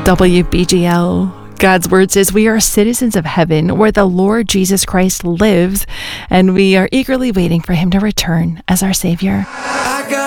WBGL. God's word says we are citizens of heaven where the Lord Jesus Christ lives, and we are eagerly waiting for him to return as our Savior.